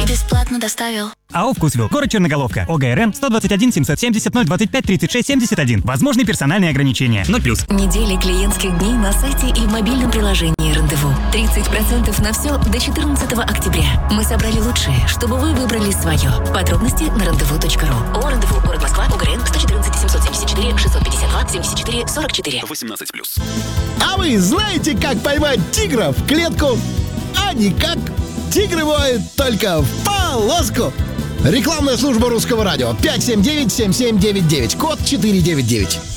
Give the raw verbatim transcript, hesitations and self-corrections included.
бесплатно доставил. АО «Вкусвилл». Город Черноголовка. ОГРН сто двадцать один семьсот семьдесят ноль двадцать пять тридцать шесть семьдесят один. Возможны персональные ограничения. ноль плюс. Недели клиентских дней на сайте и в мобильном приложении «Рандеву». тридцать процентов на все до четырнадцатого октября. Мы собрали лучшее, чтобы вы выбрали свое. Подробности на рандеву точка ру. О, «Рандеву», город Москва, ОГРН сто четырнадцать семьсот семьдесят четыре шестьсот пятьдесят два семьдесят четыре сорок четыре. восемнадцать плюс. А вы знаете, как поймать тигра в клетку? А никак. Тигры воют только в полоску. Рекламная служба Русского радио. пять семь девять семь семь девять девять. Код четыре девять девять.